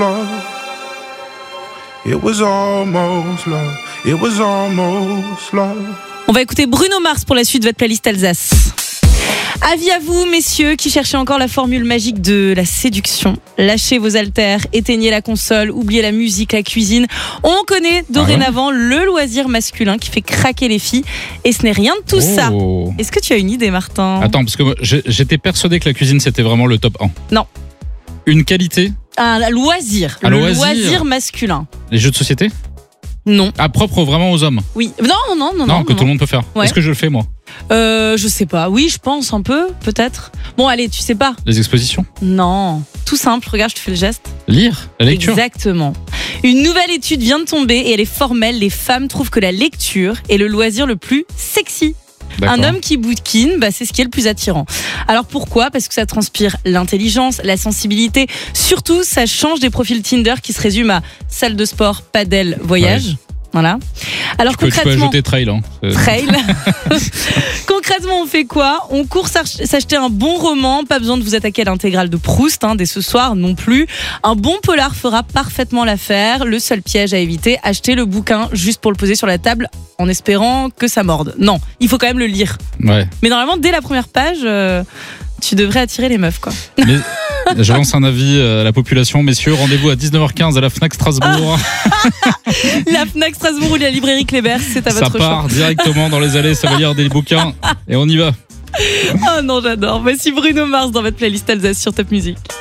It was almost love. It was almost love. On va écouter Bruno Mars pour la suite de votre playlist Alsace. Avis à vous, messieurs, qui cherchez encore la formule magique de la séduction. Lâchez vos haltères, éteignez la console, oubliez la musique, la cuisine. On connaît dorénavant le loisir masculin qui fait craquer les filles. Et ce n'est rien de tout ça. Est-ce que tu as une idée, Martin ? Attends, parce que j'étais persuadé que la cuisine, c'était vraiment le top 1. Non. Une qualité ? Un loisir. Un loisir masculin. Les jeux de société ? Non. Ah, propre vraiment aux hommes ? Oui. Non. Que tout le monde peut faire. Ouais. Est-ce que je le fais, moi ? Je sais pas. Oui, je pense un peu, peut-être. Bon, allez, tu sais pas. Les expositions ? Non. Tout simple, regarde, je te fais le geste. Lire ? La lecture ? Exactement. Une nouvelle étude vient de tomber et elle est formelle. Les femmes trouvent que la lecture est le loisir le plus sexy. D'accord. Un homme qui bouquine, c'est ce qui est le plus attirant. Alors pourquoi ? Parce que ça transpire l'intelligence, la sensibilité. Surtout, ça change des profils Tinder qui se résument à salle de sport, padel, voyage. Ouais. Voilà. Alors tu peux ajouter trail. Trail. Concrètement, on fait quoi ? On court s'acheter un bon roman. Pas besoin de vous attaquer à l'intégrale de Proust dès ce soir non plus. Un bon polar fera parfaitement l'affaire. Le seul piège à éviter, acheter le bouquin juste pour le poser sur la table en espérant que ça morde. Non, il faut quand même le lire. Ouais. Mais normalement, dès la première page, tu devrais attirer les meufs, quoi. Mais je lance un avis à la population. Messieurs, rendez-vous à 19h15 à la Fnac Strasbourg. La Fnac Strasbourg ou la librairie Kléber, c'est à votre choix. Ça part directement dans les allées, ça va lire des bouquins et on y va. Oh non, j'adore. Voici Bruno Mars dans votre playlist Alsace sur Top Music.